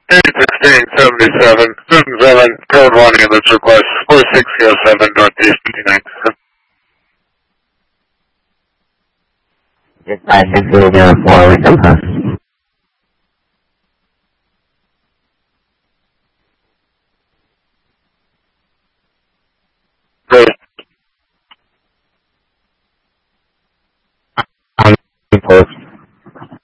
81677, 77, code 1 ambulance request, 4607 Northeast 59. Just 5604, we can pass.